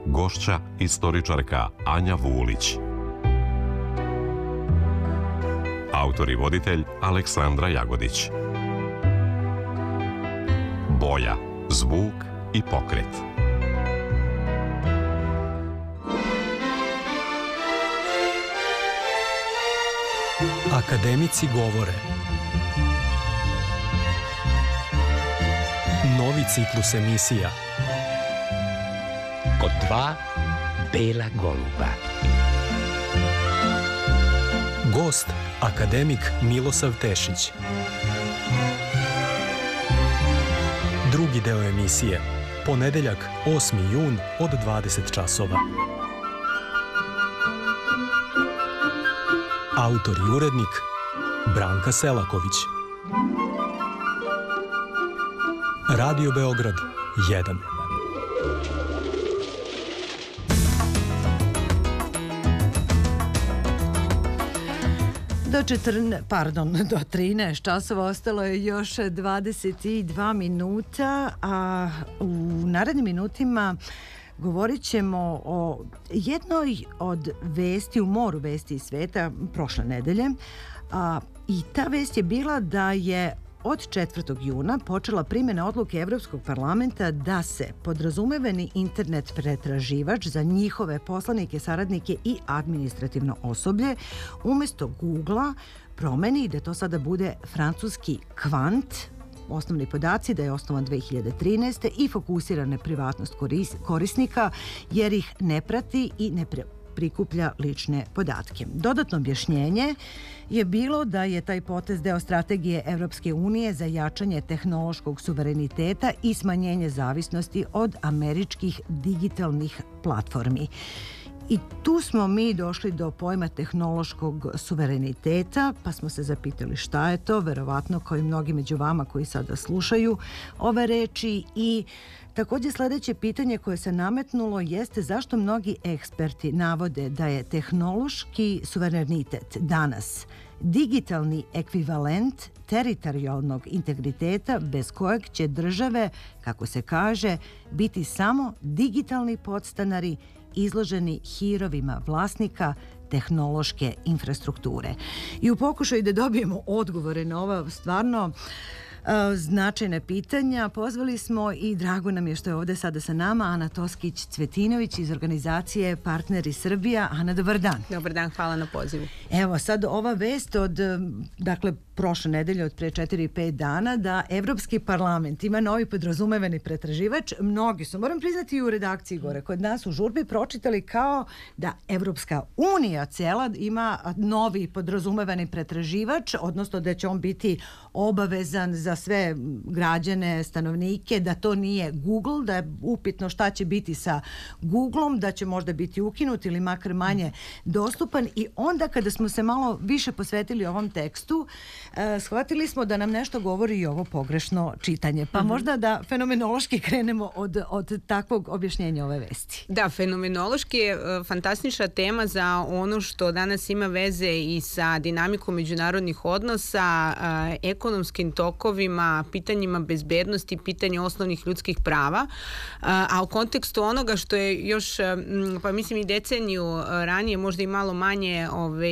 gošća istoričarka Anja Vulić. Autor i voditelj Aleksandra Jagodić. Boja, zvuk i pokret. Akademici govore. Novi ciklus emisija. Kod dva bela goluba. Gost, akademik Milosav Tešić. Drugi deo emisije. Ponedeljak, 8. jun od 20 časova. Autor i urednik Branka Selaković. Radio Beograd 1. Do 13 časova ostalo je još 22 minuta, a u narednim minutima govorit ćemo o jednoj od vesti u moru vesti iz sveta prošle nedelje. I ta vest je bila da je od 4. juna počela primjena odluke Evropskog parlamenta da se podrazumevani internet pretraživač za njihove poslanike, saradnike i administrativno osoblje umjesto Googlea promeni i da to sada bude francuski Kvant. Osnovni podaci da je osnovan 2013. i fokusira na privatnost korisnika jer ih ne prati i ne prikuplja lične podatke. Dodatno objašnjenje je bilo da je taj potez deo strategije Evropske unije za jačanje tehnološkog suvereniteta i smanjenje zavisnosti od američkih digitalnih platformi. I tu smo mi došli do pojma tehnološkog suvereniteta, pa smo se zapitali šta je to, verovatno kao i mnogi među vama koji sada slušaju ove reči. I također sljedeće pitanje koje se nametnulo jeste zašto mnogi eksperti navode da je tehnološki suverenitet danas digitalni ekvivalent teritorijalnog integriteta bez kojeg će države, kako se kaže, biti samo digitalni podstanari izloženi hirovima vlasnika tehnološke infrastrukture. I u pokušaju da dobijemo odgovore na ova stvarno značajne pitanja, pozvali smo i drago nam je što je ovdje sada sa nama Ana Toskić-Cvetinović iz organizacije Partneri Srbija. Ana, dobar dan. Dobar dan, hvala na pozivu. Evo sad ova vest od, prošle nedelje od pre 4-5 dana da Evropski parlament ima novi podrazumevani pretraživač. Mnogi su, moram priznati i u redakciji gore, kod nas u žurbi pročitali kao da Evropska unija cijela ima novi podrazumevani pretraživač, odnosno da će on biti obavezan za sve građane, stanovnike, da to nije Google, da je upitno šta će biti sa Googleom, da će možda biti ukinut ili makar manje dostupan. I onda kada smo se malo više posvetili ovom tekstu, shvatili smo da nam nešto govori i ovo pogrešno čitanje. Pa možda da fenomenološki krenemo od takvog objašnjenja ove vesti. Da, fenomenološki je fantastična tema za ono što danas ima veze i sa dinamikom međunarodnih odnosa, ekonomskim tokovima, pitanjima bezbednosti, pitanja osnovnih ljudskih prava, a u kontekstu onoga što je još, pa mislim i deceniju ranije, možda i malo manje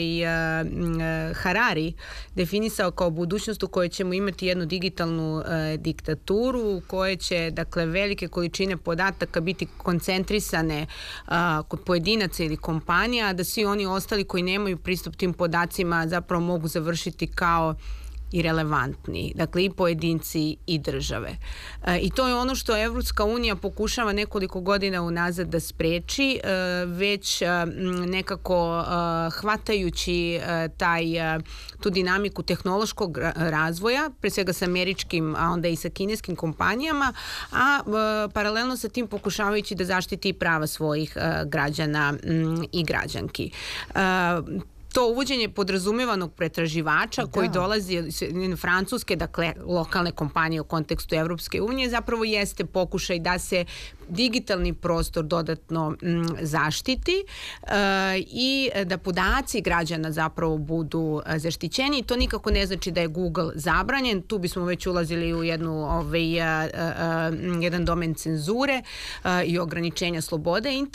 Harari definisao kao budućnost u kojoj ćemo imati jednu digitalnu diktaturu u kojoj će, dakle, velike količine podataka biti koncentrisane kod pojedinaca ili kompanija, a da svi oni ostali koji nemaju pristup tim podacima zapravo mogu završiti kao irelevantni, dakle i pojedinci i države. I to je ono što Evropska unija pokušava nekoliko godina unazad da spreči, već nekako hvatajući tu dinamiku tehnološkog razvoja, pre svega sa američkim, a onda i sa kineskim kompanijama, a paralelno sa tim pokušavajući da zaštiti prava svojih građana i građanki. To uvođenje podrazumevanog pretraživača koji dolazi iz francuske, dakle lokalne kompanije u kontekstu Evropske unije, zapravo jeste pokušaj da se digitalni prostor dodatno zaštiti i da podaci građana zapravo budu zaštićeni. To nikako ne znači da je Google zabranjen. Tu bismo već ulazili u jedan domen cenzure i ograničenja slobode